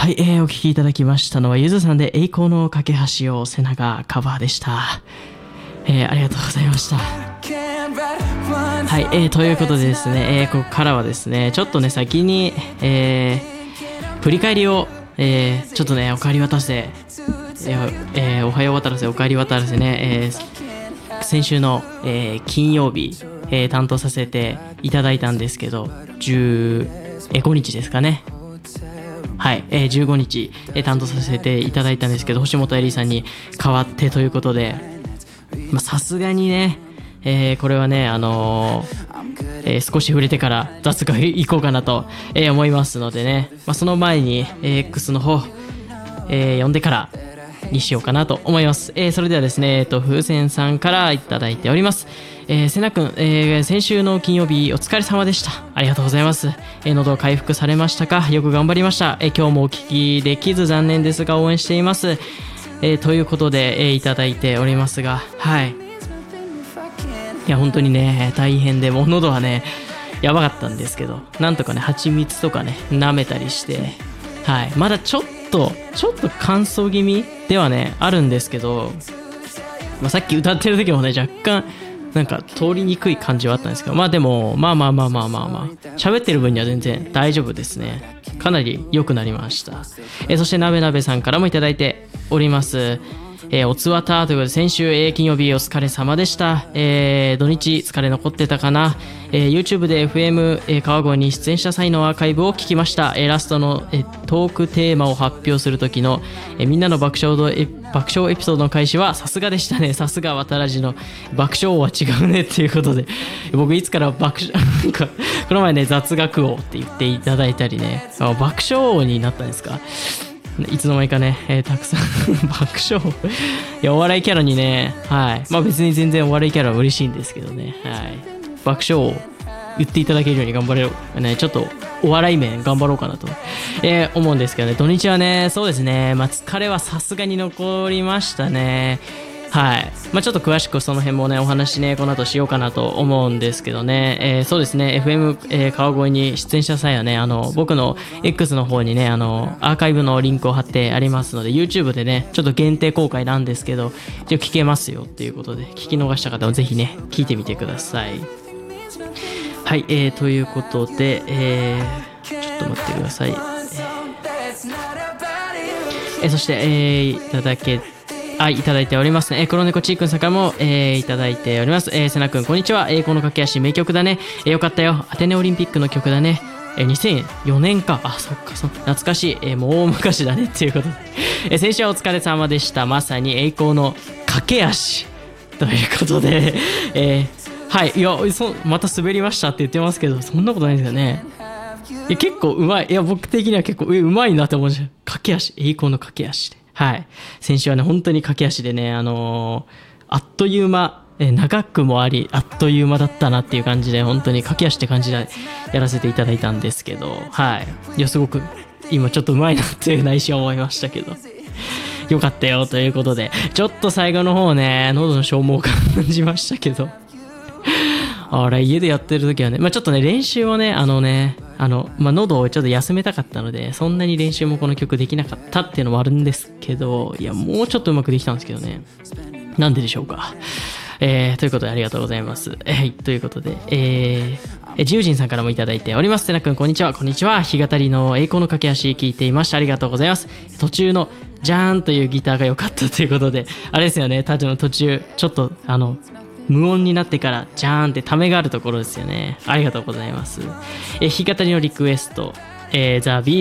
はい、お聴きいただきましたのはゆずさんで栄光の架け橋をセナがカバーでした。ありがとうございました。はい、ということでですね、ここからはですね、ちょっとね先に、振り返りを、ちょっとねお帰り渡せ、おはよう渡らせお帰り渡らせね、先週の、金曜日、担当させていただいたんですけど、15日ですかね。はい、15日、担当させていただいたんですけど、星本恵里さんに代わってということで、さすがにね、これはね、少し触れてから雑学行こうかなと、思いますのでね、その前に、X の方、読んでからにしようかなと思います。それではですね、風船さんからいただいております。せなくん、先週の金曜日お疲れ様でした。ありがとうございます。喉回復されましたか？よく頑張りました。今日もお聞きできず残念ですが応援しています。ということで、いただいておりますが、はい。いや、本当にね、大変で、もう喉はね、やばかったんですけど、なんとかね、蜂蜜とかね、舐めたりして、はい。まだちょっと乾燥気味ではね、あるんですけど、さっき歌ってる時もね、若干、なんか通りにくい感じはあったんですけど、でも喋ってる分には全然大丈夫ですね。かなり良くなりました。そしてなべなべさんからもいただいております。おつわたということで、先週、金曜日お疲れ様でした。土日疲れ残ってたかな。YouTube で FM、川越に出演した際のアーカイブを聞きました。ラストの、トークテーマを発表する時の、みんなの爆笑エピソードの開始はさすがでしたね。さすがわたらじの爆笑王は違うねっていうことで、僕いつからこの前ね、雑学王って言っていただいたりね、爆笑王になったんですか。いつの間にかね、たくさん爆笑いや、お笑いキャラにね、はい、別に全然お笑いキャラは嬉しいんですけどね、はい、爆笑を言っていただけるように頑張れるね、ちょっとお笑い面頑張ろうかなと、思うんですけどね。土日はね、そうですね、疲れはさすがに残りましたね。はい、ちょっと詳しくその辺もねお話ねこの後しようかなと思うんですけどね、そうですね FM、川越に出演した際はね僕の X の方にねアーカイブのリンクを貼ってありますので YouTube でねちょっと限定公開なんですけど一応聞けますよっていうことで聞き逃した方はぜひね聞いてみてください。はい、ということで、ちょっと待ってください。そして、いただいておりますね。黒猫ちーくんさんからも、いただいております。せなくんこんにちは。この駆け足名曲だね。よかったよ。アテネオリンピックの曲だね。2004年か。そっか、懐かしい。もう大昔だねっていうことで。先週はお疲れ様でした。まさに栄光の駆け足ということで、はい。いや、また滑りましたって言ってますけど、そんなことないんですよね。結構うまい。いや、僕的には結構うまいなって思うんですよ。駆け足。栄光の駆け足で。はい。先週はね、本当に駆け足でね、あっという間、長くもあり、あっという間だったなっていう感じで、本当に駆け足って感じでやらせていただいたんですけど、はい。いや、すごく、今ちょっとうまいなっていう内心思いましたけど、よかったよということで、ちょっと最後の方ね、喉の消耗感じましたけど、家でやってる時はね、ちょっとね、練習をね、喉をちょっと休めたかったので、そんなに練習もこの曲できなかったっていうのもあるんですけど、いや、もうちょっとうまくできたんですけどね。なんででしょうか。ということでありがとうございます。はい、ということで、ジュージンさんからもいただいております。てなくん、こんにちは。こんにちは。弾き語りの栄光の駆け足聞いていました。ありがとうございます。途中のジャーンというギターが良かったということで、あれですよね、途中、ちょっと、無音になってからジャーンってためがあるところですよね。ありがとうございます。弾き語りのリクエスト、ザ・ビー